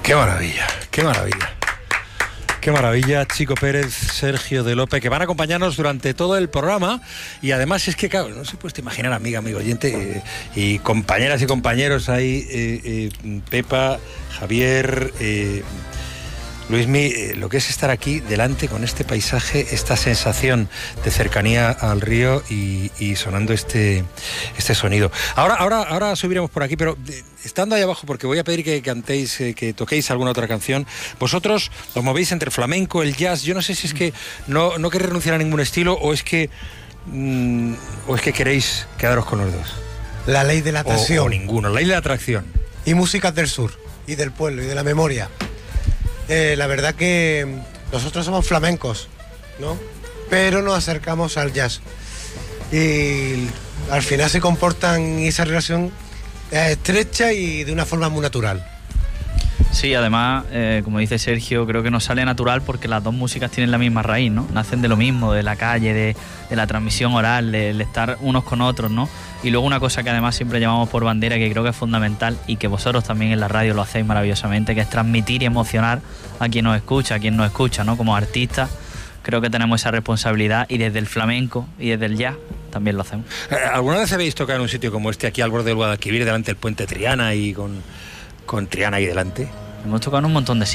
Qué maravilla, qué maravilla. Qué maravilla, Chico Pérez, Sergio de Lope, que van a acompañarnos durante todo el programa. Y además es que, claro, no se puede imaginar, amigo oyente, y compañeras y compañeros ahí, Pepa, Javier, Luismi, lo que es estar aquí delante con este paisaje, esta sensación de cercanía al río y sonando este sonido. Ahora subiremos por aquí, pero estando ahí abajo, porque voy a pedir que cantéis, que toquéis alguna otra canción. Vosotros os movéis entre el flamenco, el jazz. Yo no sé si es que no queréis renunciar a ningún estilo o es que queréis quedaros con los dos. La ley de la atracción. O ninguno, la ley de la atracción. Y músicas del sur, y del pueblo, y de la memoria. La verdad que nosotros somos flamencos, ¿no? Pero nos acercamos al jazz. Y al final se comportan esa relación estrecha y de una forma muy natural. Sí, además, como dice Sergio, creo que nos sale natural porque las dos músicas tienen la misma raíz, ¿no? Nacen de lo mismo, de la calle, de la transmisión oral, del estar unos con otros, ¿no? Y luego una cosa que además siempre llevamos por bandera, que creo que es fundamental y que vosotros también en la radio lo hacéis maravillosamente, que es transmitir y emocionar a quien nos escucha, ¿no? Como artistas, creo que tenemos esa responsabilidad y desde el flamenco y desde el jazz también lo hacemos. ¿Alguna vez habéis tocado en un sitio como este, aquí al borde del Guadalquivir, delante del puente Triana y con Triana ahí delante? Hemos tocado en un montón de sitios.